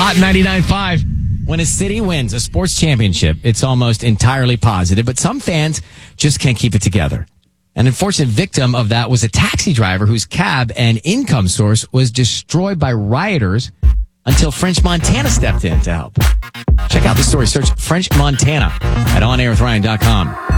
Hot 99.5. When a city wins a sports championship, it's almost entirely positive, but some fans just can't keep it together. An unfortunate victim of that was a taxi driver whose cab and income source was destroyed by rioters until French Montana stepped in to help. Check out the story. Search French Montana at onairwithryan.com.